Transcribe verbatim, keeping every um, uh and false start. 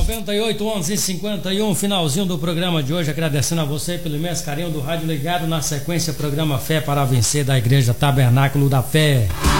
noventa e oito, onze, cinquenta e um, finalzinho do programa de hoje, agradecendo a você pelo imenso carinho do rádio ligado. Na sequência, programa Fé para Vencer da Igreja Tabernáculo da Fé.